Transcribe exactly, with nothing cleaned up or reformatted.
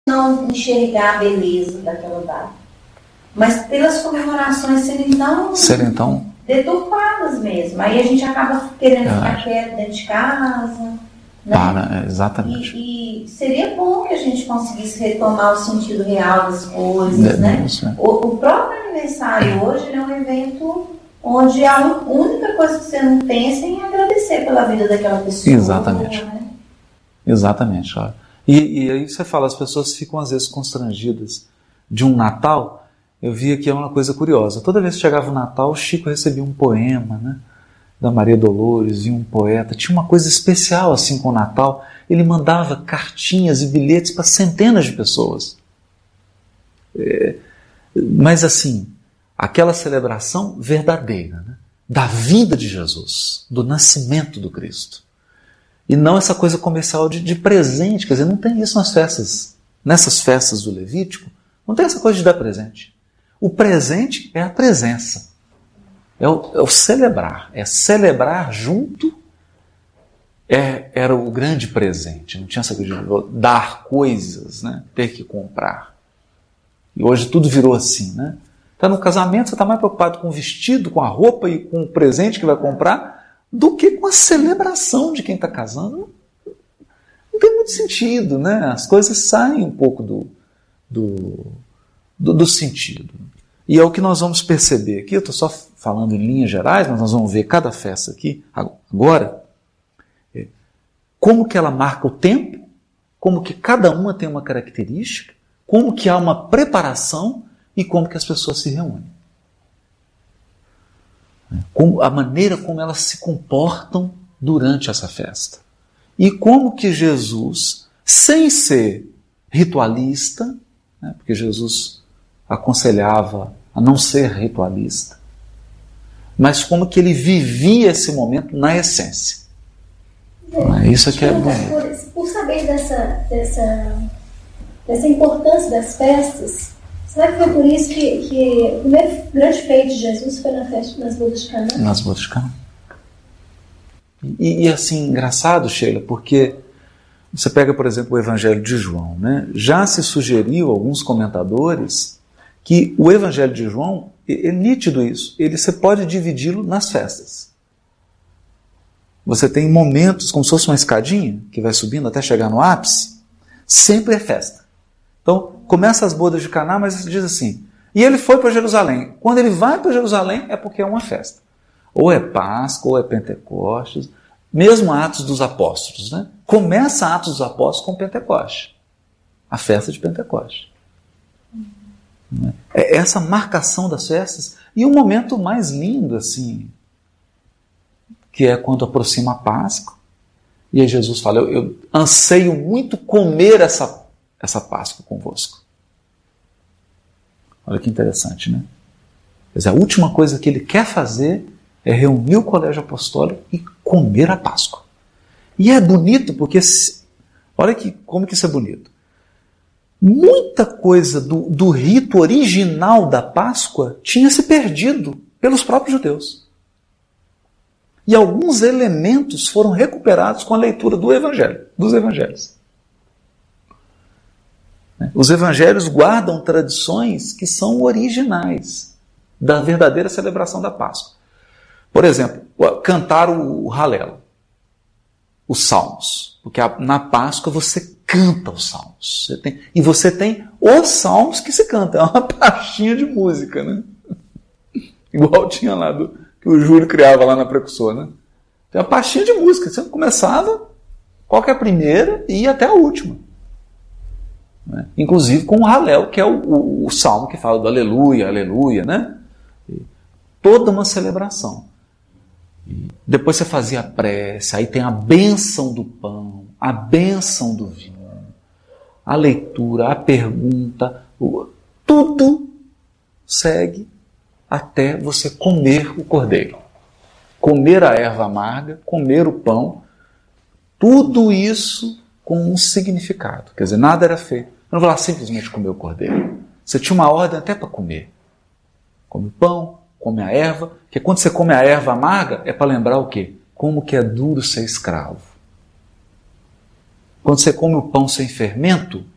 não enxergar a beleza daquela data, mas pelas comemorações serem tão, Ser, então, deturpadas mesmo. Aí a gente acaba querendo É. ficar quieto dentro de casa, né? para, é, exatamente. E, e seria bom que a gente conseguisse retomar o sentido real das coisas, De- né? isso, né? O, o próprio aniversário hoje ele é um evento onde a un- única coisa que você não pensa é em agradecer pela vida daquela pessoa. Exatamente. Né? Exatamente. Olha. E, e aí você fala, as pessoas ficam às vezes constrangidas de um Natal. Eu via que é uma coisa curiosa. Toda vez que chegava o Natal, o Chico recebia um poema, né, da Maria Dolores, e um poeta. Tinha uma coisa especial assim com o Natal. Ele mandava cartinhas e bilhetes para centenas de pessoas. É, mas assim, aquela celebração verdadeira, né, da vida de Jesus, do nascimento do Cristo. E não essa coisa comercial de, de presente. Quer dizer, não tem isso nas festas. Nessas festas do Levítico, não tem essa coisa de dar presente. O presente é a presença. É o, é o celebrar. É celebrar junto. É, era o grande presente. Não tinha essa coisa de dar coisas, né? Ter que comprar. E hoje tudo virou assim, né? Está no casamento, você está mais preocupado com o vestido, com a roupa e com o presente que vai comprar do que com a celebração de quem está casando. Não tem muito sentido, né? As coisas saem um pouco do, do, do, do sentido. E é o que nós vamos perceber aqui. Eu estou só falando em linhas gerais, mas nós vamos ver cada festa aqui agora. É, como que ela marca o tempo, como que cada uma tem uma característica, como que há uma preparação e como que as pessoas se reúnem. Como, a maneira como elas se comportam durante essa festa. E como que Jesus, sem ser ritualista, né, porque Jesus aconselhava a não ser ritualista, mas como que ele vivia esse momento na essência. É, isso aqui é bom. Por, por saber dessa, dessa, dessa importância das festas, será que foi por isso que, que o primeiro grande feito de Jesus foi na festa, nas bodas de Caná? Nas bodas de Caná. E, e assim, engraçado, Sheila, porque você pega, por exemplo, o Evangelho de João, né? Já se sugeriu, alguns comentadores, que o Evangelho de João, é, é nítido isso, ele, você pode dividi-lo nas festas. Você tem momentos, como se fosse uma escadinha, que vai subindo até chegar no ápice, sempre é festa. Então, começa as bodas de Caná, mas diz assim, e ele foi para Jerusalém. Quando ele vai para Jerusalém, é porque é uma festa. Ou é Páscoa, ou é Pentecostes, mesmo Atos dos Apóstolos, né? Começa Atos dos Apóstolos com Pentecoste, a festa de Pentecoste. Uhum. É essa marcação das festas, e o momento mais lindo, assim, que é quando aproxima a Páscoa, e aí Jesus fala, eu, eu anseio muito comer essa, essa Páscoa convosco. Olha que interessante, né? Quer dizer, a última coisa que ele quer fazer é reunir o colégio apostólico e comer a Páscoa. E é bonito porque, olha que, como que isso é bonito. Muita coisa do, do rito original da Páscoa tinha se perdido pelos próprios judeus. E alguns elementos foram recuperados com a leitura do Evangelho, dos Evangelhos. Os Evangelhos guardam tradições que são originais da verdadeira celebração da Páscoa. Por exemplo, cantar o Halel, os salmos. Porque na Páscoa você canta os salmos. Você tem, e você tem os salmos que se cantam. É uma pastinha de música, né? Igual tinha lá, do, que o Júlio criava lá na Precursor, né? Tem uma pastinha de música. Você começava, qual que é a primeira e ia até a última. Né? Inclusive com o Halel, que é o, o, o salmo que fala do aleluia, aleluia, né? E toda uma celebração. E depois você fazia a prece, aí tem a bênção do pão, a bênção do vinho, a leitura, a pergunta, o, tudo segue até você comer o cordeiro. Comer a erva amarga, comer o pão, tudo isso com um significado. Quer dizer, nada era feito. Eu não vou lá simplesmente comer o cordeiro. Você tinha uma ordem até para comer. Come o pão, come a erva, porque quando você come a erva amarga, é para lembrar o quê? Como que é duro ser escravo. Quando você come o pão sem fermento,